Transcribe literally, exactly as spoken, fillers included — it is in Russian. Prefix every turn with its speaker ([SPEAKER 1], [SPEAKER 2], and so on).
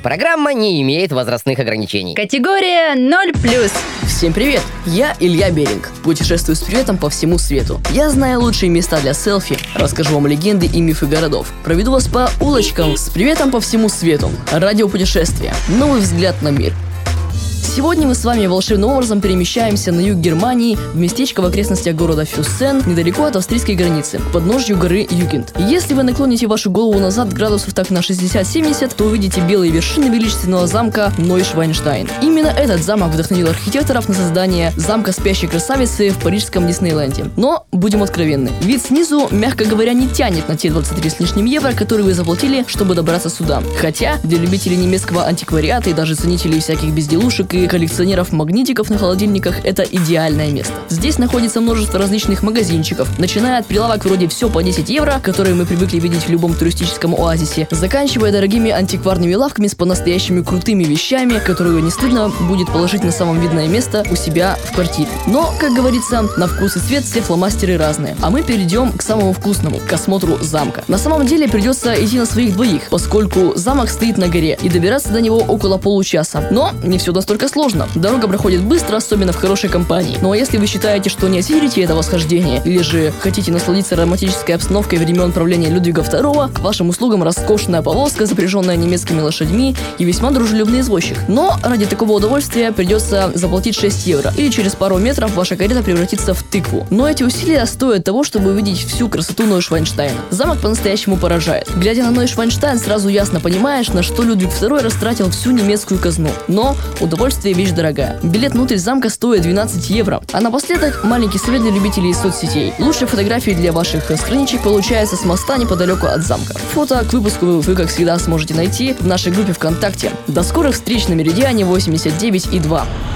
[SPEAKER 1] Программа не имеет возрастных ограничений.
[SPEAKER 2] Категория ноль плюс.
[SPEAKER 3] Всем привет! Я Илья Беринг. Путешествую с приветом по всему свету. Я знаю лучшие места для селфи, расскажу вам легенды и мифы городов. Проведу вас по улочкам с приветом по всему свету. Радиопутешествие. Новый взгляд на мир. Сегодня мы с вами волшебным образом перемещаемся на юг Германии, в местечко в окрестностях города Фюссен, недалеко от австрийской границы, к подножью горы Югент. Если вы наклоните вашу голову назад градусов так на шестьдесят-семьдесят, то увидите белые вершины величественного замка Нойшвайнштайн. Именно этот замок вдохновил архитекторов на создание замка спящей красавицы в парижском Диснейленде. Но, будем откровенны, вид снизу, мягко говоря, не тянет на те двадцать три с лишним евро, которые вы заплатили, чтобы добраться сюда. Хотя, для любителей немецкого антиквариата и даже ценителей всяких безделушек и коллекционеров магнитиков на холодильниках, это идеальное место. Здесь находится множество различных магазинчиков, начиная от прилавок вроде «Все по десять евро», которые мы привыкли видеть в любом туристическом оазисе, заканчивая дорогими антикварными лавками с по-настоящему крутыми вещами, которые не стыдно будет положить на самое видное место у себя в квартире. Но, как говорится, на вкус и цвет все фломастеры разные. А мы перейдем к самому вкусному, к осмотру замка. На самом деле придется идти на своих двоих, поскольку замок стоит на горе, и добираться до него около получаса. Но не все настолько сложно. Дорога проходит быстро, особенно в хорошей компании. Ну а если вы считаете, что не осилите это восхождение, или же хотите насладиться романтической обстановкой времен правления Людвига второго, к вашим услугам роскошная повозка, запряженная немецкими лошадьми, и весьма дружелюбный извозчик. Но ради такого удовольствия придется заплатить шесть евро, и через пару метров ваша карета превратится в тыкву. Но эти усилия стоят того, чтобы увидеть всю красоту Нойшвайнштайна. Замок по-настоящему поражает. Глядя на Нойшвайнштайн, сразу ясно понимаешь, на что Людвиг второй растратил всю немецкую казну. Но удовольствие вещь дорогая. Билет внутрь замка стоит двенадцать евро. А напоследок маленький совет для любителей соцсетей. Лучшие фотографии для ваших страничек получаются с моста неподалеку от замка. Фото к выпуску вы, как всегда, сможете найти в нашей группе ВКонтакте. До скорых встреч на Меридиане восемьдесят девять и два.